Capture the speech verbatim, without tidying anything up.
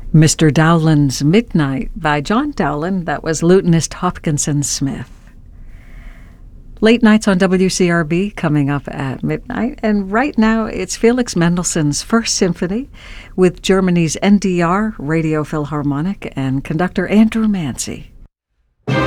Mister Dowland's Midnight by John Dowland. That was lutenist Hopkinson Smith. Late nights on W C R B coming up at midnight. And right now it's Felix Mendelssohn's First Symphony with Germany's N D R Radio Philharmonic and conductor Andrew Mancy.